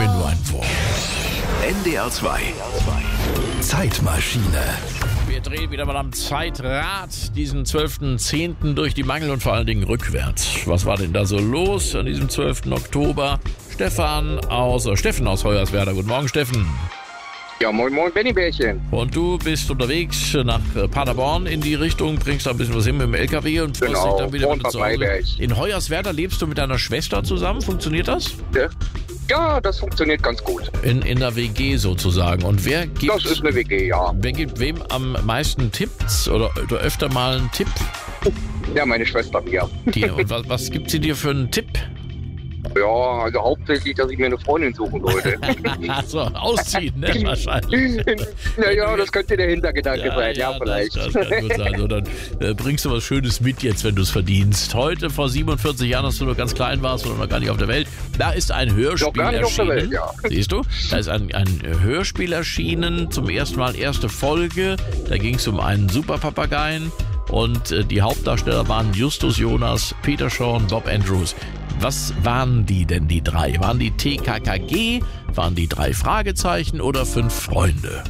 mir nur ein Wort. NDR 2 Zeitmaschine. Wir drehen wieder mal am Zeitrad diesen 12.10. durch die Mangel und vor allen Dingen rückwärts. Was war denn da so los an diesem 12. Oktober? Steffen aus Hoyerswerda. Guten Morgen, Steffen. Ja, moin moin, Benny-Bärchen. Und du bist unterwegs nach Paderborn in die Richtung, bringst da ein bisschen was hin mit dem LKW und fährst dich dann wieder zu Hause. In Hoyerswerda lebst du mit deiner Schwester zusammen, funktioniert das? Ja, das funktioniert ganz gut. In der WG sozusagen. Und wer gibt... Das ist eine WG, ja. Wer gibt wem am meisten Tipps oder öfter mal einen Tipp? Ja, meine Schwester mir. Und was gibt sie dir für einen Tipp? Ja, also hauptsächlich, dass ich mir eine Freundin suchen sollte. So, ausziehen, ne? Wahrscheinlich. Naja, das könnte der Hintergedanke sein, ja, vielleicht. Das kann gut sein. So, dann bringst du was Schönes mit jetzt, wenn du es verdienst. Heute, vor 47 Jahren, als du noch ganz klein warst oder noch gar nicht auf der Welt, da ist ein Hörspiel erschienen. Auf der Welt, ja. Siehst du? Da ist ein Hörspiel erschienen, zum ersten Mal erste Folge. Da ging es um einen Superpapageien. Und die Hauptdarsteller waren Justus Jonas, Peter Shaw, Bob Andrews. Was waren die denn, die drei? Waren die TKKG? Waren die 3 Fragezeichen oder 5 Freunde?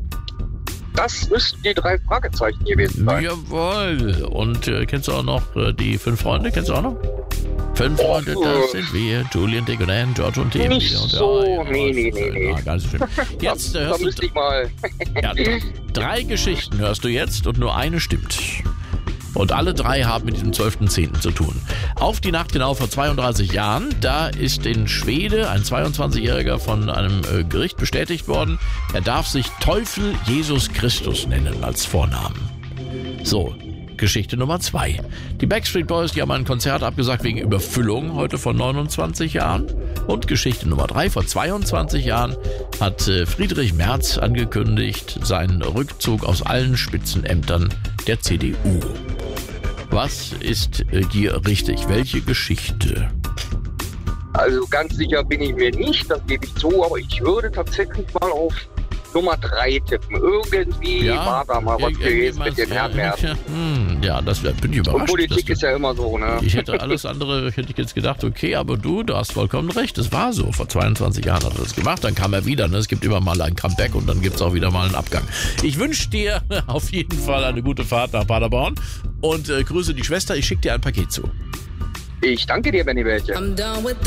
Das müssten die 3 Fragezeichen gewesen sein. Jawohl. Und kennst du auch noch die 5 Freunde? Kennst du auch noch? 5 Freunde, das sind wir. Julian, Dick und Ann, George und Tim. Nicht so, nee. Ganz schön. Jetzt da müsste ich mal. Ja, 3 Geschichten hörst du jetzt und nur eine stimmt. Und alle 3 haben mit diesem 12.10. zu tun. Auf die Nacht genau vor 32 Jahren, da ist in Schwede ein 22-Jähriger von einem Gericht bestätigt worden, er darf sich Teufel Jesus Christus nennen als Vornamen. So, Geschichte Nummer 2. Die Backstreet Boys, die haben ein Konzert abgesagt wegen Überfüllung, heute vor 29 Jahren. Und Geschichte Nummer 3, vor 22 Jahren hat Friedrich Merz angekündigt, seinen Rückzug aus allen Spitzenämtern der CDU. Was ist hier richtig? Welche Geschichte? Also ganz sicher bin ich mir nicht, das gebe ich zu, aber ich würde tatsächlich mal auf Nummer 3 tippen. Irgendwie war da mal was gewesen mit dem Herrn Merz. Ja, bin ich überrascht. Und Politik ist ja immer so, ne? Ich hätte alles andere, hätte ich jetzt gedacht, okay, aber du hast vollkommen recht. Es war so. Vor 22 Jahren hat er das gemacht, dann kam er wieder. Ne? Es gibt immer mal ein Comeback und dann gibt es auch wieder mal einen Abgang. Ich wünsche dir auf jeden Fall eine gute Fahrt nach Paderborn und grüße die Schwester. Ich schicke dir ein Paket zu. Ich danke dir, Benny Bärchen.